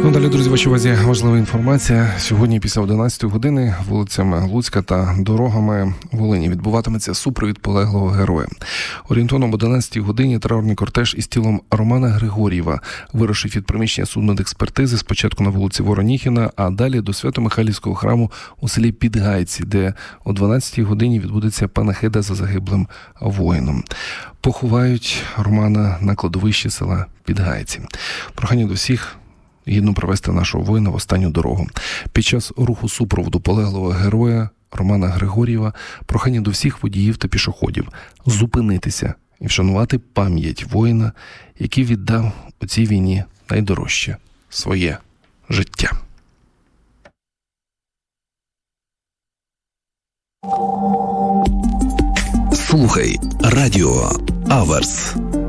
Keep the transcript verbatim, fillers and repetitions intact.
Ну, далі, друзі, вашій увазі важлива інформація. Сьогодні після одинадцятої години вулицями Луцька та дорогами Волині відбуватиметься супровід полеглого героя. Орієнтовно об одинадцятій годині траурний кортеж із тілом Романа Григор'єва вирушить від приміщення судмедекспертизи спочатку на вулиці Вороніхіна, а далі до Свято-Михайлівського храму у селі Підгайці, де о дванадцятій годині відбудеться панахида за загиблим воїном. Поховають Романа на кладовищі села Підгайці. Прохання до всіх гідно провести нашого воїна в останню дорогу. Під час руху супроводу полеглого героя Романа Григор'єва прохання до всіх водіїв та пішоходів зупинитися і вшанувати пам'ять воїна, який віддав у цій війні найдорожче – своє життя. Слухай радіо Аверс.